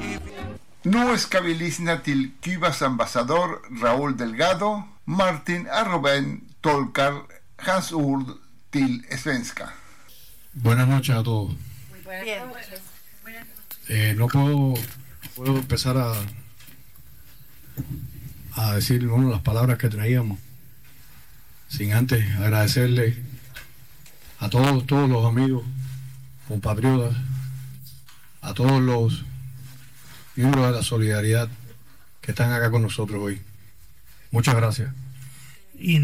Nu skabilisna till Kubas ambasador Raúl Delgado, Martin Arroben tolkar hans ord till svenska. Buenas noches a todos. No puedo empezar a decir las palabras que traíamos sin antes agradecerle a todos los amigos, compatriotas, a todos los miembros de la solidaridad que están acá con nosotros hoy. Muchas gracias.